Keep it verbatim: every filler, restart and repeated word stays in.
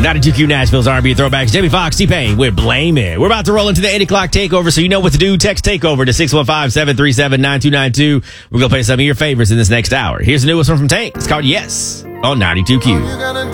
ninety-two Q Nashville's R and B throwbacks. Jamie Foxx, T-Pain, we're Blame It. We're about to roll into the eight o'clock takeover, so you know what to do. Text takeover to six one five, seven three seven, nine two nine two. We're going to play some of your favorites in this next hour. Here's the newest one from Tank. It's called Yes on ninety-two Q.